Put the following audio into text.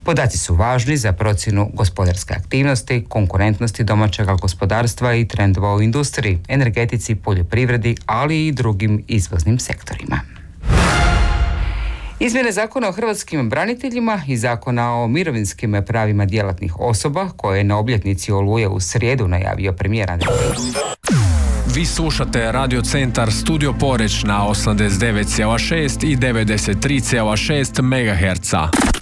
Podaci su važni za procjenu gospodarske aktivnosti, konkurentnosti domaćeg gospodarstva i trendova u industriji, energetici, poljoprivredi, ali i drugim izvoznim sektorima. Izmjene zakona o hrvatskim braniteljima i zakona o mirovinskim pravima djelatnih osoba, koje je na obljetnici Oluje u srijedu najavio premijer Andrej Plenković. Vi slušate Radio Centar Studio Poreč na 89,6 i 93,6 MHz.